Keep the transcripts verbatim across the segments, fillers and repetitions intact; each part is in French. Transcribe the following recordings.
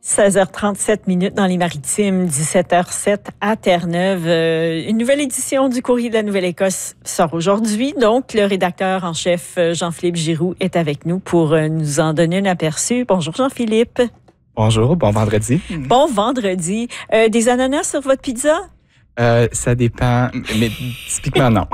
seize heures trente-sept minutes dans les Maritimes, dix-sept heures sept à Terre-Neuve. Euh, une nouvelle édition du Courrier de la Nouvelle-Écosse sort aujourd'hui. Donc, le rédacteur en chef, Jean-Philippe Giroux, est avec nous pour nous en donner un aperçu. Bonjour, Jean-Philippe. Bonjour, bon vendredi. Bon vendredi. Euh, des ananas sur votre pizza? Euh, ça dépend, mais typiquement non.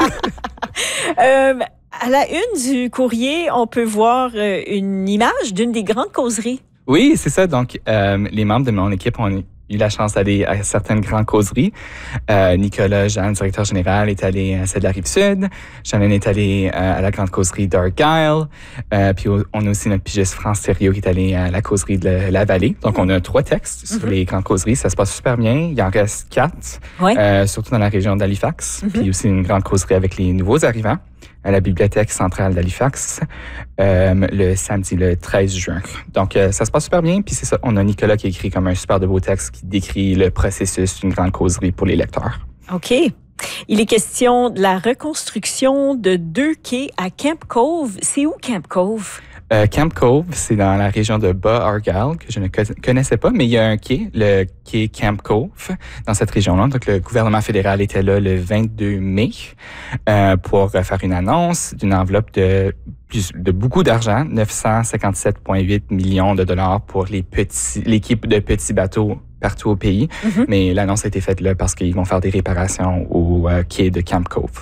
euh, à la une du courrier, on peut voir une image d'une des grandes causeries. Oui, c'est ça. Donc, euh, les membres de mon équipe ont eu la chance d'aller à certaines grandes causeries. Euh, Nicolas Jean, le directeur général, est allé à celle de la Rive-Sud. Shannon est allé euh, à la grande causerie d'Argyle. Euh, puis on a aussi notre pigiste France Thériault qui est allé à la causerie de la Vallée. Donc, on a trois textes mm-hmm. sur les grandes causeries. Ça se passe super bien. Il en reste quatre, ouais. euh, surtout dans la région d'Halifax. Mm-hmm. Puis aussi une grande causerie avec les nouveaux arrivants à la Bibliothèque centrale d'Halifax euh, le samedi, le treize juin. Donc, euh, ça se passe super bien. Puis c'est ça, on a Nicolas qui a écrit comme un super de beau texte qui décrit le processus d'une grande causerie pour les lecteurs. OK. Il est question de la reconstruction de deux quais à Camp Cove. C'est où Camp Cove? Euh, Camp Cove, c'est dans la région de Bas-Argyle, que je ne connaissais pas, mais il y a un quai, le quai Camp Cove, dans cette région-là. Donc, le gouvernement fédéral était là le vingt-deux mai euh, pour faire une annonce d'une enveloppe de, plus, de beaucoup d'argent, neuf cent cinquante-sept virgule huit millions de dollars pour les petits, l'équipe de petits bateaux partout au pays. Mm-hmm. Mais l'annonce a été faite là parce qu'ils vont faire des réparations au euh, quai de Camp Cove.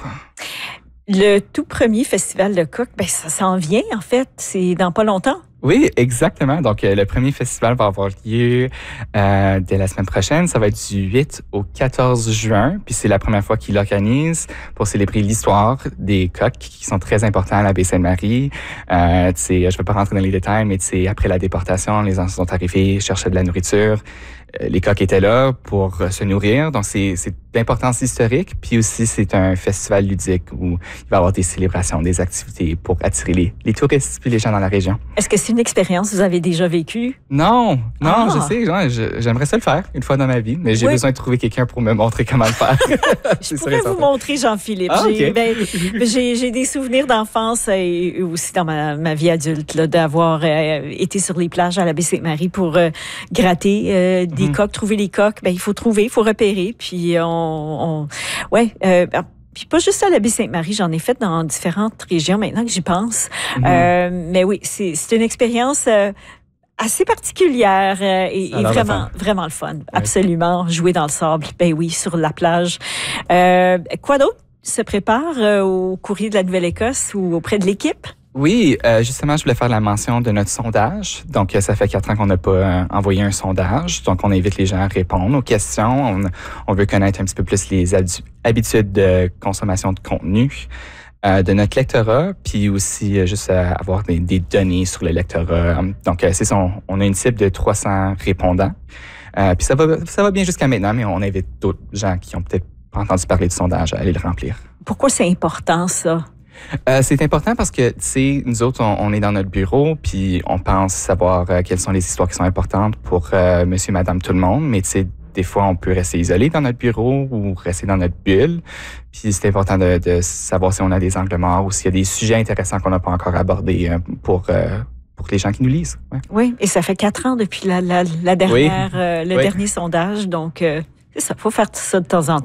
Le tout premier festival de coq, ben ça s'en vient en fait, c'est dans pas longtemps. Oui, exactement. Donc, euh, le premier festival va avoir lieu euh, dès la semaine prochaine. Ça va être du huit au quatorze juin. Puis c'est la première fois qu'ils l'organisent pour célébrer l'histoire des coqs qui sont très importants à la baie Sainte-Marie. Euh, tu sais, je ne vais pas rentrer dans les détails, mais tu sais, après la déportation, les gens sont arrivés, cherchaient de la nourriture. Euh, les coqs étaient là pour euh, se nourrir. Donc, c'est, c'est d'importance historique. Puis aussi, c'est un festival ludique où il va y avoir des célébrations, des activités pour attirer les, les touristes puis les gens dans la région. Est-ce que c'est une expérience que vous avez déjà vécue? Non, non, ah. je sais, ouais, je, j'aimerais ça le faire une fois dans ma vie, mais j'ai oui. besoin de trouver quelqu'un pour me montrer comment le faire. Je pourrais vous montrer, Jean-Philippe. Ah, j'ai, okay. ben, j'ai, j'ai des souvenirs d'enfance et aussi dans ma, ma vie adulte là, d'avoir euh, été sur les plages à la baie Sainte-Marie pour euh, gratter euh, des mm-hmm. coqs, trouver les coqs. Ben, il faut trouver, il faut repérer, puis on... on ouais, euh, Puis pas juste à la baie Sainte-Marie, j'en ai fait dans différentes régions maintenant que j'y pense. Mm-hmm. Euh, mais oui, c'est, c'est une expérience euh, assez particulière euh, et, et vraiment, vraiment le fun. Oui. Absolument. Jouer dans le sable, ben oui, sur la plage. Euh, quoi d'autre se prépare euh, au Courrier de la Nouvelle-Écosse ou auprès de l'équipe? Oui, euh, justement, je voulais faire la mention de notre sondage. Donc, ça fait quatre ans qu'on n'a pas euh, envoyé un sondage. Donc, on invite les gens à répondre aux questions. On, on veut connaître un petit peu plus les adu- habitudes de consommation de contenu euh, de notre lectorat, puis aussi euh, juste euh, avoir des, des données sur le lectorat. Donc, euh, c'est ça, on, on a une cible de trois cents répondants. Euh, puis ça va, ça va bien jusqu'à maintenant, mais on invite d'autres gens qui ont peut-être pas entendu parler du sondage à aller le remplir. Pourquoi c'est important, ça? Euh, c'est important parce que, tu sais, nous autres, on, on est dans notre bureau, puis on pense savoir euh, quelles sont les histoires qui sont importantes pour euh, monsieur, madame, tout le monde. Mais, tu sais, des fois, on peut rester isolé dans notre bureau ou rester dans notre bulle. Puis, c'est important de, de savoir si on a des angles morts ou s'il y a des sujets intéressants qu'on n'a pas encore abordés euh, pour... Euh, pour les gens qui nous lisent. Ouais. Oui, et ça fait quatre ans depuis la, la, la dernière, oui. euh, le oui. dernier sondage. Donc, euh, c'est ça, il faut faire ça de temps en temps.